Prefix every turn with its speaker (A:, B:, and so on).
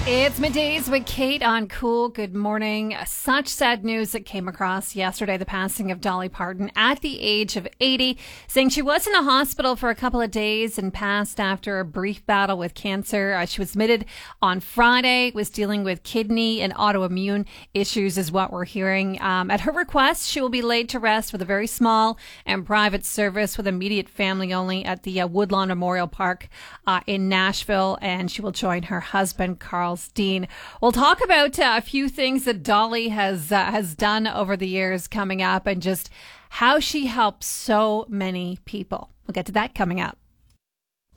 A: It's middays with Kate on Cool. Good morning. Such sad news that came across yesterday, the passing of Dolly Parton at the age of 80, saying she was in a hospital for a couple of days and passed after a brief battle with cancer. She was admitted on Friday, was dealing with kidney and autoimmune issues is what we're hearing. At her request, she will be laid to rest with a very small and private service with immediate family only at the Woodlawn Memorial Park in Nashville, and she will join her husband, Carl Dean. We'll talk about a few things that Dolly has done over the years coming up and just how she helps so many people. We'll get to that coming up.